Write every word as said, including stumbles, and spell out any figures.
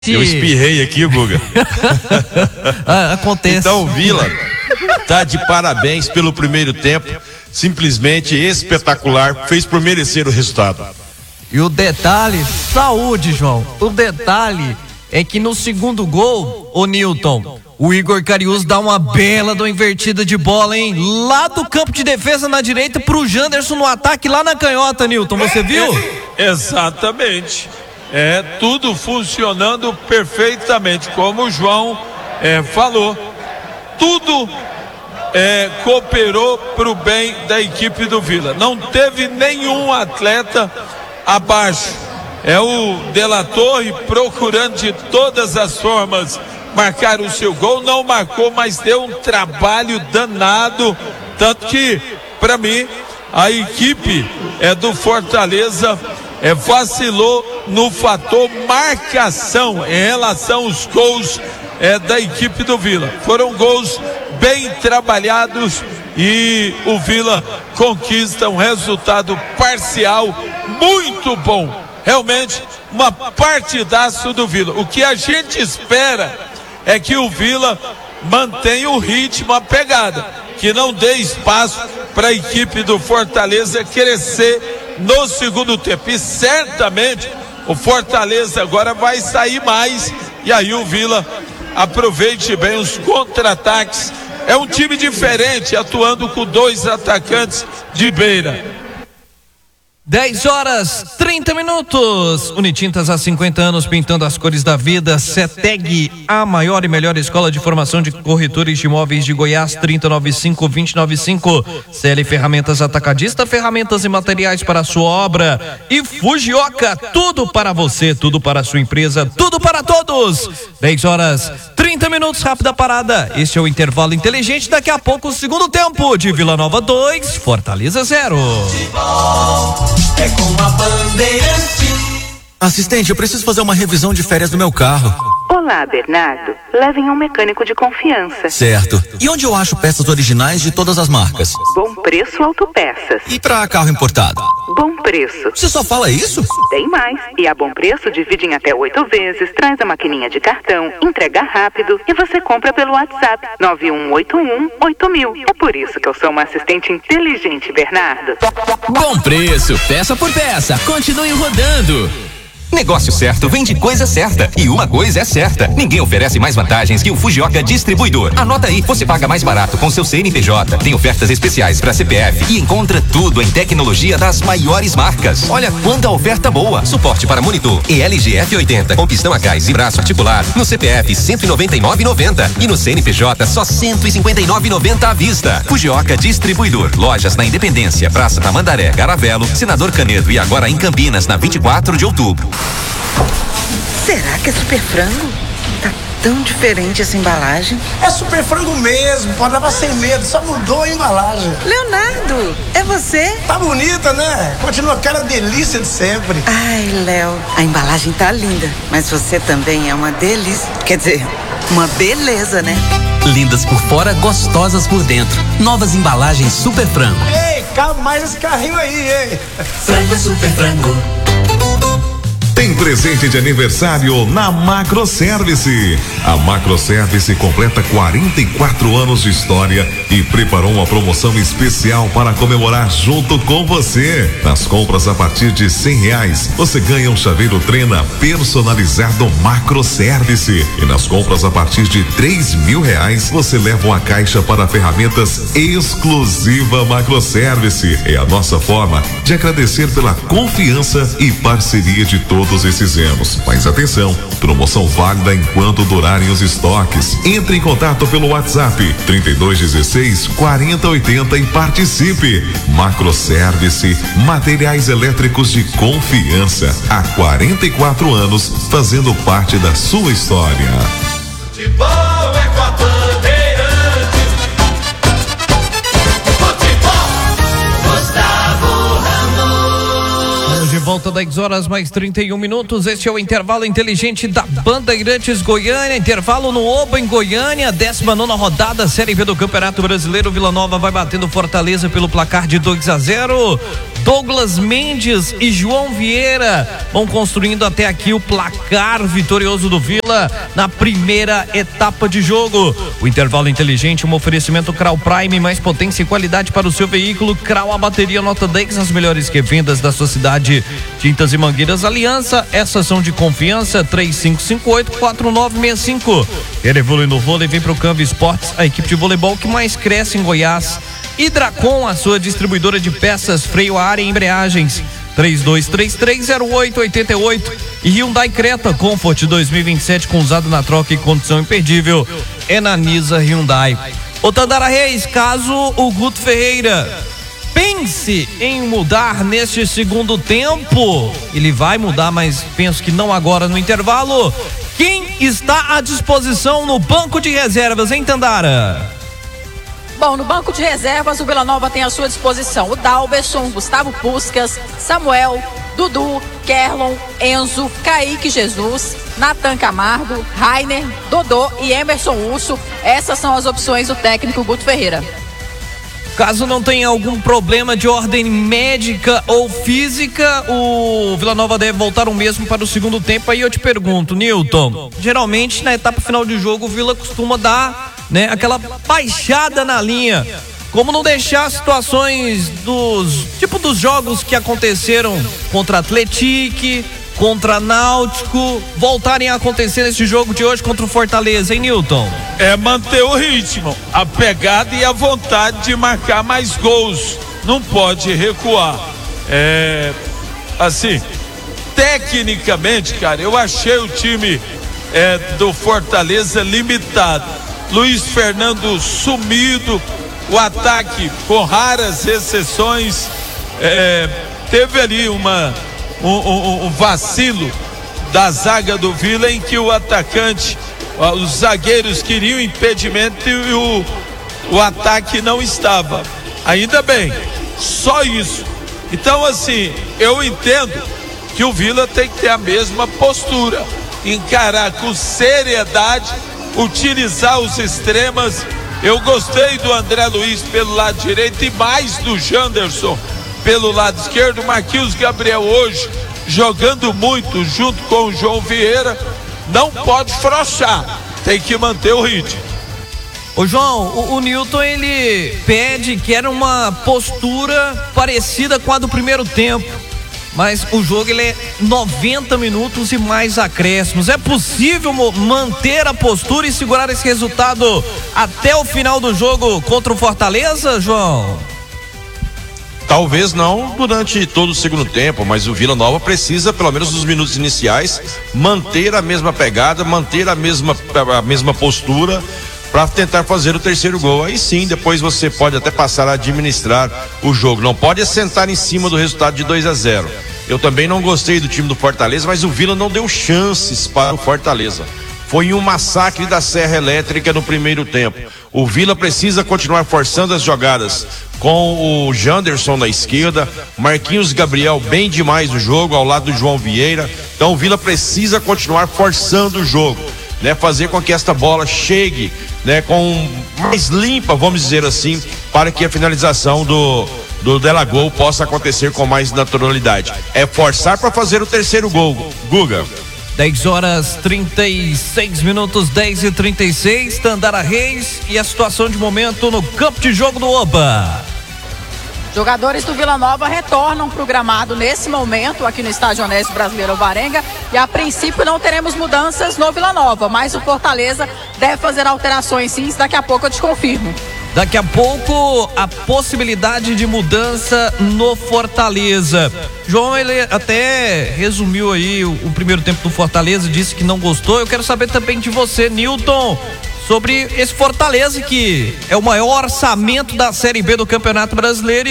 Eu espirrei aqui, Guga. ah, acontece. Então o Vila tá de parabéns pelo primeiro tempo, simplesmente espetacular, fez por merecer o resultado. E o detalhe, saúde, João, o detalhe é que no segundo gol, ô Nilton, o Igor Cariús dá uma bela de uma invertida de bola, hein? Lá do campo de defesa na direita pro Janderson no ataque lá na canhota, Nilton, você viu? É, exatamente. É, tudo funcionando perfeitamente, como o João é, falou. Tudo é, cooperou para o bem da equipe do Vila. Não teve nenhum atleta abaixo. É o De La Torre procurando de todas as formas marcar o seu gol. Não marcou, mas deu um trabalho danado. Tanto que, para mim, a equipe é, do Fortaleza é, vacilou no fator marcação em relação aos gols é, da equipe do Vila. Foram gols bem trabalhados e o Vila conquista um resultado parcial muito bom. Realmente uma partidaço do Vila. O que a gente espera é que o Vila mantenha o ritmo, a pegada, que não dê espaço para a equipe do Fortaleza crescer no segundo tempo. E certamente o Fortaleza agora vai sair mais e aí o Vila aproveite bem os contra-ataques. É um time diferente, atuando com dois atacantes de beira. dez horas, trinta minutos. Unitintas há cinquenta anos pintando as cores da vida. CETEG, a maior e melhor escola de formação de corretores de imóveis de Goiás, trinta noventa e cinco, vinte noventa e cinco. C L Ferramentas Atacadista, ferramentas e materiais para a sua obra. E Fujioka, tudo para você, tudo para a sua empresa, tudo para todos. dez horas, trinta minutos, rápida parada. Este é o intervalo inteligente. Daqui a pouco o segundo tempo de Vila Nova dois, Fortaleza zero. É com a Bandeirante. Assistente, eu preciso fazer uma revisão de férias do meu carro. Olá, Bernardo. Levem a um mecânico de confiança. Certo. E onde eu acho peças originais de todas as marcas? Bom Preço Autopeças. E pra carro importado? Bom Preço. Você só fala isso? Tem mais. E a Bom Preço divide em até oito vezes, traz a maquininha de cartão, entrega rápido e você compra pelo WhatsApp nove um oito um oito mil. É por isso que eu sou uma assistente inteligente, Bernardo. Bom Preço, peça por peça. Continue rodando. Negócio certo vem de coisa certa. E uma coisa é certa: ninguém oferece mais vantagens que o Fujioka Distribuidor. Anota aí, você paga mais barato com seu C N P J, tem ofertas especiais para C P F e encontra tudo em tecnologia das maiores marcas. Olha quanta oferta boa: suporte para monitor E L G F oitenta com pistão a gás e braço articular no C P F cento e noventa e nove reais e noventa centavos e no C N P J só cento e cinquenta e nove reais e noventa centavos à vista. Fujioka Distribuidor, lojas na Independência, Praça Tamandaré, Garavelo, Senador Canedo e agora em Campinas na vinte e quatro de outubro. Será que é super frango? Tá tão diferente essa embalagem. É super frango mesmo, pode levar sem medo, só mudou a embalagem. Leonardo, é você? Tá bonita, né? Continua aquela delícia de sempre. Ai, Léo, a embalagem tá linda, mas você também é uma delícia. Quer dizer, uma beleza, né? Lindas por fora, gostosas por dentro. Novas embalagens Super Frango. Ei, cabe mais esse carrinho aí, ei. Frango Super Frango. Tem presente de aniversário na Macroservice. A Macroservice completa quarenta e quatro anos de história e preparou uma promoção especial para comemorar junto com você. Nas compras a partir de cem reais, você ganha um chaveiro Trena personalizado Macroservice. E nas compras a partir de três mil reais, você leva uma caixa para ferramentas exclusiva Macroservice. É a nossa forma de agradecer pela confiança e parceria de todos esses anos. Mas atenção, promoção válida enquanto durarem os estoques. Entre em contato pelo WhatsApp trinta e dois dezesseis, quarenta oitenta e participe. Macroservice, materiais elétricos de confiança. Há quarenta e quatro anos fazendo parte da sua história. Futebol é com a Bandeirante. Futebol, Gustavo Ramos. De volta, dez horas mais trinta e um minutos. Este é o intervalo inteligente da Bandeirantes Goiânia. Intervalo no Oba em Goiânia, décima nona rodada, Série B do Campeonato Brasileiro. Vila Nova vai batendo Fortaleza pelo placar de dois a zero. Douglas Mendes e João Vieira vão construindo até aqui o placar vitorioso do Vila na primeira etapa de jogo. O intervalo inteligente, um oferecimento Crau Prime, mais potência e qualidade para o seu veículo. Crau, a bateria nota dez, as melhores revendas da sua cidade. Tintas e Mangueiras Aliança, essas são de confiança. Três cinco cinco oito, quatro nove seis cinco. Quer evoluir no vôlei? Vem pro Canva Esportes, a equipe de voleibol que mais cresce em Goiás. Hidracom, a sua distribuidora de peças, freio a ar e embreagens. Três dois três três, zero oito oito oito. E Hyundai Creta Comfort dois mil e vinte e sete, com usado na troca e condição imperdível, é na Nisa Hyundai. Ô Tandara Reis, caso o Guto Ferreira pense em mudar neste segundo tempo, ele vai mudar, mas penso que não agora no intervalo. Quem está à disposição no banco de reservas, hein, Tandara? Bom, no banco de reservas, o Vila Nova tem à sua disposição o Dalberson, Gustavo Puskas, Samuel, Dudu, Kerlon, Enzo, Kaique Jesus, Natan Camargo, Rainer, Dodô e Emerson Urso. Essas são as opções do técnico Guto Ferreira. Caso não tenha algum problema de ordem médica ou física, o Vila Nova deve voltar o mesmo para o segundo tempo. Aí eu te pergunto, Nilton, geralmente na etapa final de jogo o Vila costuma dar, né, aquela baixada na linha. Como não deixar situações dos, tipo dos jogos que aconteceram contra Atlético, contra Náutico, voltarem a acontecer nesse jogo de hoje contra o Fortaleza, hein, Nilton? É manter o ritmo, a pegada e a vontade de marcar mais gols. Não pode recuar. É, assim, tecnicamente, cara, eu achei o time é, do Fortaleza limitado. Luiz Fernando sumido, o ataque com raras exceções, é, teve ali uma um, um, um vacilo da zaga do Vila, em que o atacante, os zagueiros queriam impedimento e o, o ataque não estava. Ainda bem, só isso. Então, assim, eu entendo que o Vila tem que ter a mesma postura, encarar com seriedade, utilizar os extremas. Eu gostei do André Luiz pelo lado direito e mais do Janderson pelo lado esquerdo. Marquinhos Gabriel hoje jogando muito junto com o João Vieira. Não pode frouxar, tem que manter o ritmo. Ô João, o, o Nilton, ele pede que era uma postura parecida com a do primeiro tempo, mas o jogo ele é noventa minutos e mais acréscimos. É possível manter a postura e segurar esse resultado até o final do jogo contra o Fortaleza, João? Talvez não durante todo o segundo tempo, mas o Vila Nova precisa, pelo menos nos minutos iniciais, manter a mesma pegada, manter a mesma, a mesma postura para tentar fazer o terceiro gol. Aí sim, depois você pode até passar a administrar o jogo. Não pode assentar em cima do resultado de dois a zero. Eu também não gostei do time do Fortaleza, mas o Vila não deu chances para o Fortaleza. Foi um massacre da Serra Elétrica no primeiro tempo. O Vila precisa continuar forçando as jogadas com o Janderson na esquerda, Marquinhos Gabriel bem demais no jogo, ao lado do João Vieira. Então o Vila precisa continuar forçando o jogo, né? Fazer com que esta bola chegue, né, com mais limpa, vamos dizer assim, para que a finalização do do Delagol possa acontecer com mais naturalidade. É forçar para fazer o terceiro gol, Guga. dez horas trinta e seis minutos, dez e trinta e seis, Tandara Reis e a situação de momento no campo de jogo do Oba. Jogadores do Vila Nova retornam para o gramado nesse momento aqui no Estádio Honesto Brasileiro Alvarenga, e a princípio não teremos mudanças no Vila Nova, mas o Fortaleza deve fazer alterações sim, daqui a pouco eu te confirmo. Daqui a pouco a possibilidade de mudança no Fortaleza. João, ele até resumiu aí o, o primeiro tempo do Fortaleza, disse que não gostou. Eu quero saber também de você, Nilton, sobre esse Fortaleza que é o maior orçamento da Série B do Campeonato Brasileiro